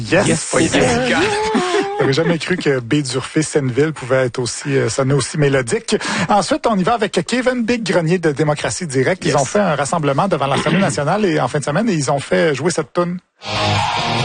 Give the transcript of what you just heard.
Yes. J'avais jamais cru que Baie-Durfé-Senneville pouvait être aussi sonner aussi mélodique. Ensuite, on y va avec Kevin Big Grenier de Démocratie Directe. Ils ont fait un rassemblement devant l'Assemblée nationale et en fin de semaine, ils ont fait jouer cette toune.